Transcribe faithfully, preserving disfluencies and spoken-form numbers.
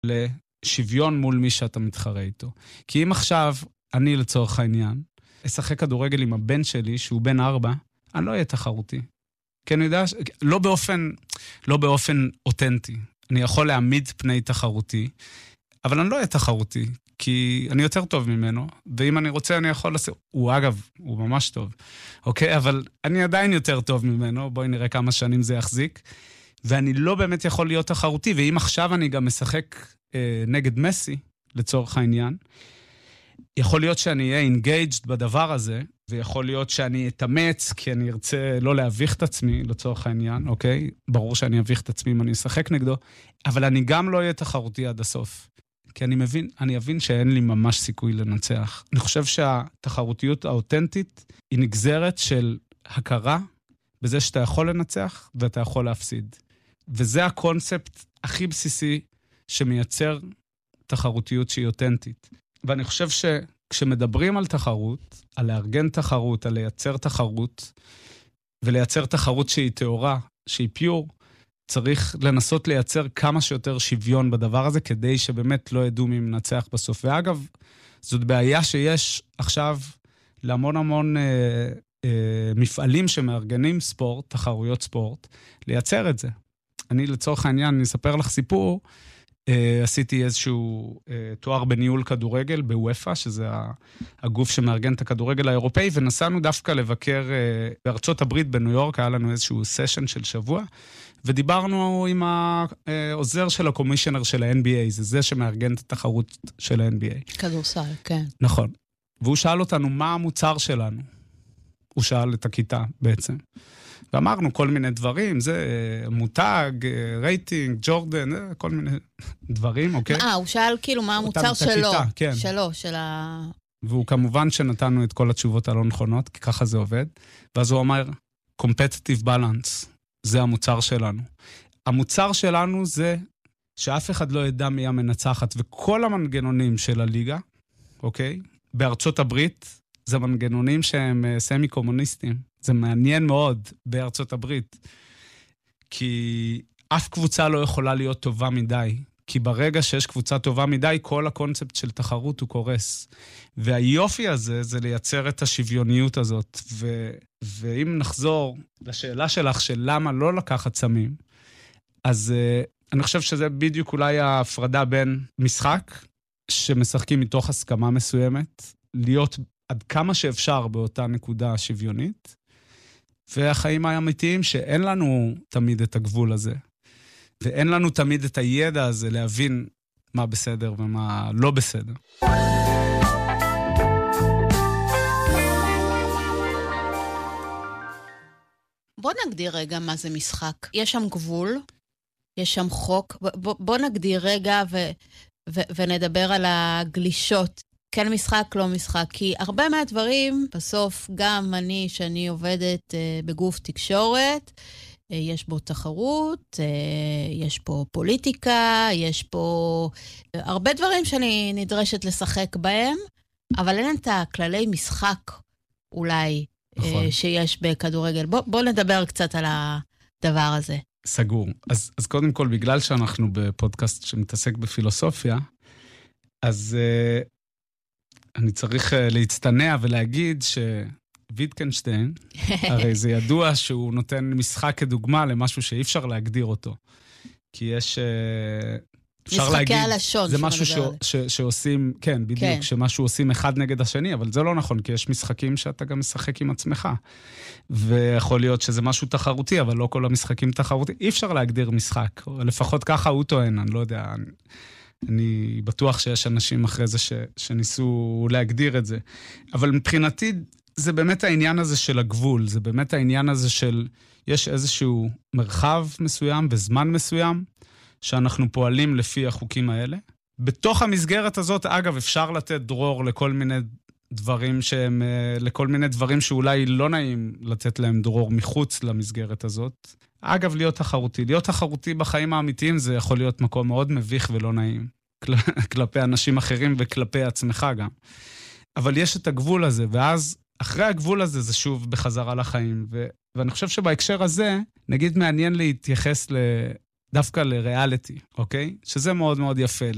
לשוויון מול מי שאתה מתחרה איתו. כי אם עכשיו, אני לצורך העניין, אשחק כדורגל עם הבן שלי, שהוא בן ארבע, אני לא אהיה תחרותי. כי אני יודע, לא באופן, לא באופן אותנטי. אני יכול להעמיד פני תחרותי, אבל אני לא אהיה תחרותי, כי אני יותר טוב ממנו, ואם אני רוצה אני יכול לעשות, הוא אגב, הוא ממש טוב, אוקיי? אבל אני עדיין יותר טוב ממנו, בואי נראה כמה שנים זה יחזיק, ואני לא באמת יכול להיות תחרותי, ואם עכשיו אני גם משחק אה, נגד מסי, לצורך העניין, יכול להיות שאני אהיה engaged בדבר הזה, ויכול להיות שאני אתאמץ, כי אני ארצה לא להביך את עצמי, לצורך העניין, אוקיי? ברור שאני אביך את עצמי אם אני אשחק נגדו, אבל אני גם לא אהיה תחרותי עד הסוף. כי אני מבין, אני אבין שאין לי ממש סיכוי לנצח. אני חושב שהתחרותיות האותנטית היא נגזרת של הכרה בזה שאתה יכול לנצח ואתה יכול להפסיד. וזה הקונספט הכי בסיסי שמייצר תחרותיות שהיא אותנטית. ואני חושב שכשמדברים על תחרות, על לארגן תחרות, על לייצר תחרות, ולייצר תחרות שהיא תאורה, שהיא פיור, צריך לנסות לייצר כמה שיותר שוויון בדבר הזה, כדי שבאמת לא ידעו מי מנצח בסוף. ואגב, זאת בעיה שיש עכשיו להמון המון אה, אה, מפעלים שמארגנים ספורט, תחרויות ספורט, לייצר את זה. אני לצורך העניין, אני אספר לך סיפור, אה, עשיתי איזשהו אה, תואר בניהול כדורגל בוופא, שזה הגוף שמארגן את הכדורגל האירופאי, ונסענו דווקא לבקר אה, בארצות הברית בניו יורק, היה לנו איזשהו סשן של שבוע, ודיברנו עם העוזר של הקומישיונר של ה-אן בי איי, זה זה שמארגן את התחרות של ה-אן בי איי. כדורסל, כן. נכון. והוא שאל אותנו מה המוצר שלנו. הוא שאל את הכיתה בעצם. ואמרנו כל מיני דברים, זה מותג, רייטינג, ג'ורדן, כל מיני דברים, אוקיי? אה, הוא שאל כאילו מה המוצר שלו. כן. שלו, של ה... והוא כמובן שנתנו את כל התשובות הלא נכונות, כי ככה זה עובד. ואז הוא אמר, competitive balance. זה המוצר שלנו. המוצר שלנו זה שאף אחד לא ידע מי המנצחת, וכל המנגנונים של הליגה, אוקיי? בארצות הברית, זה מנגנונים שהם סמי-קומוניסטים. זה מעניין מאוד בארצות הברית, כי אף קבוצה לא יכולה להיות טובה מדי, כי ברגע שיש קבוצה טובה מדי, כל הקונספט של תחרות הוא קורס. והיופי הזה זה לייצר את השוויוניות הזאת, ו... ואם נחזור לשאלה שלך של למה לא לקחת סמים, אז uh, אני חושב שזה בדיוק אולי ההפרדה בין משחק, שמשחקים מתוך הסכמה מסוימת, להיות עד כמה שאפשר באותה נקודה שוויונית, והחיים האמיתיים שאין לנו תמיד את הגבול הזה, ואין לנו תמיד את הידע הזה להבין מה בסדר ומה לא בסדר. בוא נגדיר רגע מה זה משחק. יש שם גבול, יש שם חוק. בוא, בוא נגדיר רגע ו, ו, ונדבר על הגלישות. כן משחק, לא משחק. כי הרבה מהדברים, בסוף גם אני, שאני עובדת אה, בגוף תקשורת, אה, יש בו תחרות, אה, יש פה פוליטיקה, יש פה אה, הרבה דברים שאני נדרשת לשחק בהם, אבל אין את הכללי משחק אולי, נכון. שיש בכדורגל. בוא, בוא נדבר קצת על הדבר הזה. סגור. אז, אז קודם כל, בגלל שאנחנו בפודקאסט שמתעסק בפילוסופיה, אז uh, אני צריך uh, להצטנע ולהגיד שוויטקנשטיין, הרי זה ידוע שהוא נותן משחק כדוגמה למשהו שאי אפשר להגדיר אותו. כי יש... Uh, משחקי הלשון. זה משהו ש, ש, שעושים, כן, בדיוק, כן. שמשהו עושים אחד נגד השני, אבל זה לא נכון, כי יש משחקים שאתה גם משחק עם עצמך. ויכול להיות שזה משהו תחרותי, אבל לא כל המשחקים תחרותי. אי אפשר להגדיר משחק, לפחות ככה הוא טוען, אני לא יודע, אני, אני בטוח שיש אנשים אחרי זה ש, שניסו להגדיר את זה. אבל מבחינתי, זה באמת העניין הזה של הגבול, זה באמת העניין הזה של, יש איזשהו מרחב מסוים וזמן מסוים, שאנחנו פועלים לפי החוקים האלה. בתוך המסגרת הזאת, אגב, אפשר לתת דרור לכל מיני דברים שהם, לכל מיני דברים שאולי לא נעים לתת להם דרור מחוץ למסגרת הזאת. אגב, להיות תחרותי. להיות תחרותי בחיים האמיתיים זה יכול להיות מקום מאוד מביך ולא נעים. כלפי אנשים אחרים וכלפי עצמך גם. אבל יש את הגבול הזה, ואז אחרי הגבול הזה זה שוב בחזרה לחיים. ו- ואני חושב שבהקשר הזה, נגיד מעניין להתייחס ל... דווקא לריאליטי, אוקיי? שזה מאוד מאוד יפה.